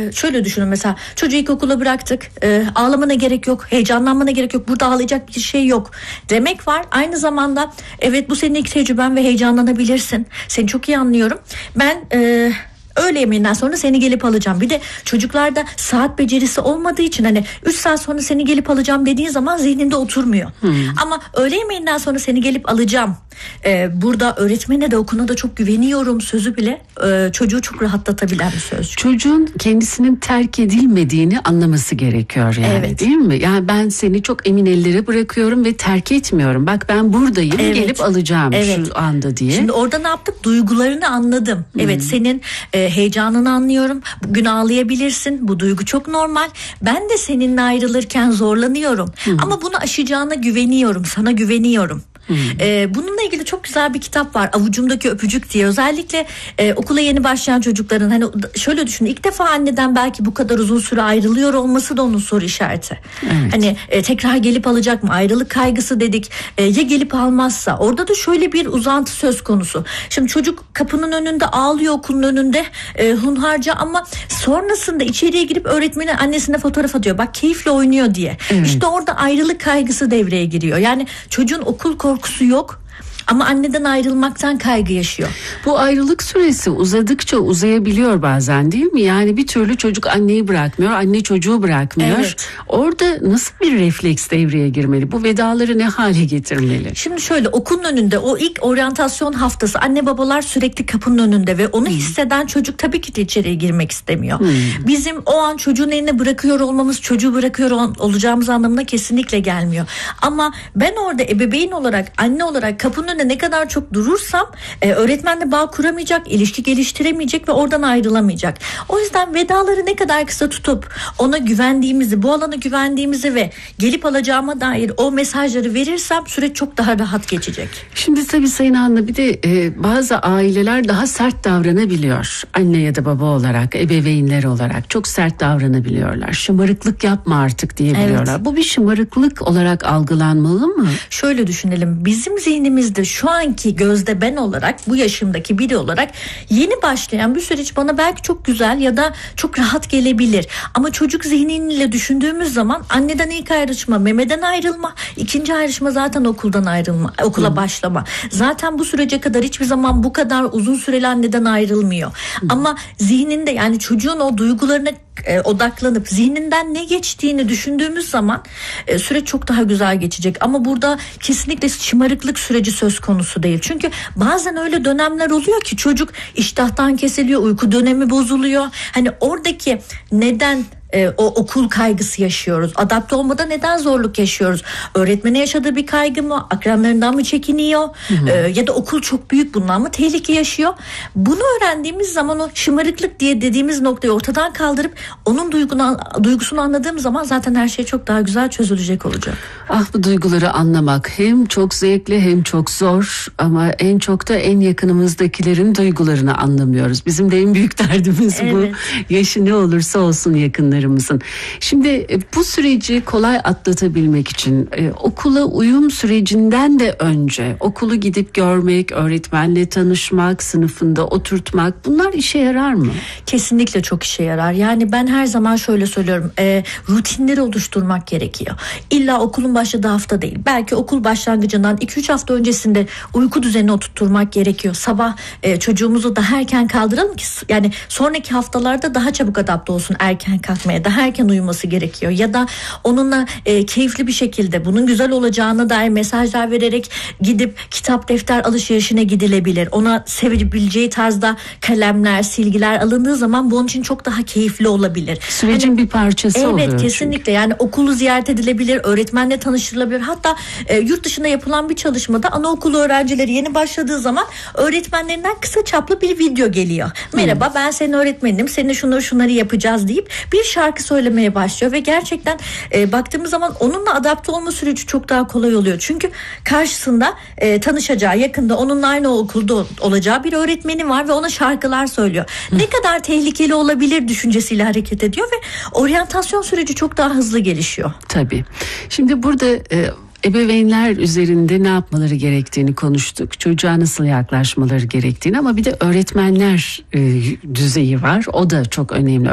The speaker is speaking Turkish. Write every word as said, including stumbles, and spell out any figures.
e, şöyle düşünün, mesela çocuğu ilkokula bıraktık, e, ağlamana gerek yok, heyecanlanmana gerek yok, burada ağlayacak bir şey yok demek var. Aynı zamanda evet, bu senin ilk tecrüben ve heyecanlanabilirsin, seni çok iyi anlıyorum, ben e, öğle yemeğinden sonra seni gelip alacağım. Bir de çocuklarda saat becerisi olmadığı için hani üç saat sonra seni gelip alacağım dediğin zaman zihninde oturmuyor. Hmm. Ama öğle yemeğinden sonra seni gelip alacağım, Ee, burada öğretmene de okula da çok güveniyorum sözü bile e, çocuğu çok rahatlatabilen bir söz. Çocuğun kendisinin terk edilmediğini anlaması gerekiyor yani, evet. Değil mi? Yani ben seni çok emin ellere bırakıyorum ve terk etmiyorum. Bak ben buradayım, evet. Gelip alacağım, evet. Şu anda diye. Şimdi orada ne yaptık? Duygularını anladım. Hmm. Evet, senin e, heyecanını anlıyorum. Bugün ağlayabilirsin. Bu duygu çok normal. Ben de seninle ayrılırken zorlanıyorum. Hmm. Ama bunu aşacağına güveniyorum. Sana güveniyorum. Hmm. Ee, bununla ilgili çok güzel bir kitap var, Avucumdaki Öpücük diye. Özellikle e, okula yeni başlayan çocukların, hani şöyle düşünün, ilk defa anneden belki bu kadar uzun süre ayrılıyor olması da onun soru işareti. Evet. Hani e, tekrar gelip alacak mı? Ayrılık kaygısı dedik. E, ya gelip almazsa? Orada da şöyle bir uzantı söz konusu. Şimdi çocuk kapının önünde ağlıyor, okulun önünde e, hunharca, ama sonrasında içeriye girip öğretmenin annesine fotoğraf atıyor. Bak keyifle oynuyor diye. Evet. İşte orada ayrılık kaygısı devreye giriyor. Yani çocuğun okul korkusu yok. Ama anneden ayrılmaktan kaygı yaşıyor. Bu ayrılık süresi uzadıkça uzayabiliyor bazen, değil mi? Yani bir türlü çocuk anneyi bırakmıyor, anne çocuğu bırakmıyor. Evet. Orada nasıl bir refleks devreye girmeli? Bu vedaları ne hale getirmeli? Şimdi şöyle, okulun önünde o ilk oryantasyon haftası anne babalar sürekli kapının önünde ve onu hmm. hisseden çocuk tabii ki de içeriye girmek istemiyor. Hmm. Bizim o an çocuğun eline bırakıyor olmamız çocuğu bırakıyor ol- olacağımız anlamına kesinlikle gelmiyor. Ama ben orada ebeveyn olarak, anne olarak kapının ne kadar çok durursam e, öğretmenle bağ kuramayacak, ilişki geliştiremeyecek ve oradan ayrılamayacak. O yüzden vedaları ne kadar kısa tutup ona güvendiğimizi, bu alana güvendiğimizi ve gelip alacağıma dair o mesajları verirsem süreç çok daha rahat geçecek. Şimdi tabii Sayın Hanna, bir de e, bazı aileler daha sert davranabiliyor. Anne ya da baba olarak, ebeveynler olarak çok sert davranabiliyorlar. Şımarıklık yapma artık diyebiliyorlar. Evet. Bu bir şımarıklık olarak algılanmalı mı? Şöyle düşünelim, bizim zihnimizde şu anki gözde ben olarak, bu yaşımdaki biri olarak yeni başlayan bir süreç bana belki çok güzel ya da çok rahat gelebilir. Ama çocuk zihniyle düşündüğümüz zaman anneden ilk ayrışma, memeden ayrılma, ikinci ayrışma zaten okuldan ayrılma, okula hmm. başlama. Zaten bu sürece kadar hiçbir zaman bu kadar uzun süreli anneden ayrılmıyor. Hmm. Ama zihninde, yani çocuğun o duygularına e, odaklanıp zihninden ne geçtiğini düşündüğümüz zaman e, süreç çok daha güzel geçecek. Ama burada kesinlikle şımarıklık süreci söz konusu değil. Çünkü bazen öyle dönemler oluyor ki çocuk iştahtan kesiliyor, uyku dönemi bozuluyor. Hani oradaki neden e, o okul kaygısı yaşıyoruz? Adapte olmada neden zorluk yaşıyoruz? Öğretmene yaşadığı bir kaygı mı? Akranlarından mı çekiniyor? E, ya da okul çok büyük, bundan mı tehlike yaşıyor? Bunu öğrendiğimiz zaman o şımarıklık diye dediğimiz noktayı ortadan kaldırıp onun duygunu, duygusunu anladığım zaman zaten her şey çok daha güzel çözülecek olacak. Ah, bu duyguları anlamak hem çok zevkli hem çok zor, ama en çok da en yakınımızdakilerin duygularını anlamıyoruz. Bizim de en büyük derdimiz evet. Bu. Yaşı ne olursa olsun yakınlarımızın. Şimdi bu süreci kolay atlatabilmek için e, okula uyum sürecinden de önce okulu gidip görmek, öğretmenle tanışmak, sınıfında oturtmak, bunlar işe yarar mı? Kesinlikle çok işe yarar. Yani ben her zaman şöyle söylüyorum, e, rutinleri oluşturmak gerekiyor. İlla okulun başladığı hafta değil. Belki okul başlangıcından iki üç hafta öncesinde uyku düzenini oturtturmak gerekiyor. Sabah e, çocuğumuzu daha erken kaldıralım ki yani sonraki haftalarda daha çabuk adapte olsun, erken kalkmaya, daha erken uyuması gerekiyor. Ya da onunla e, keyifli bir şekilde bunun güzel olacağına dair mesajlar vererek gidip kitap defter alışverişine gidilebilir. Ona sevebileceği tarzda kalemler, silgiler alındığı zaman bu onun için çok daha keyifli olabilir. Sürecin hani, bir parçası evet, oluyor. Evet, kesinlikle çünkü. Yani okulu ziyaret edilebilir, öğretmenle tanıştırılabilir. Hatta e, yurt dışında yapılan bir çalışmada anaokulu öğrencileri yeni başladığı zaman öğretmenlerinden kısa çaplı bir video geliyor. Merhaba, hmm. ben senin öğretmenim, seninle şunları şunları yapacağız deyip bir şarkı söylemeye başlıyor ve gerçekten e, baktığımız zaman onunla adapte olma süreci çok daha kolay oluyor. Çünkü karşısında e, tanışacağı, yakında onunla aynı okulda olacağı bir öğretmeni var ve ona şarkılar söylüyor. Hmm. Ne kadar tehlikeli olabilir düşüncesiyle hareket ediyor ve oryantasyon süreci çok daha hızlı gelişiyor. Tabii. Şimdi burada e, ebeveynler üzerinde ne yapmaları gerektiğini konuştuk. Çocuğa nasıl yaklaşmaları gerektiğini, ama bir de öğretmenler e, düzeyi var. O da çok önemli.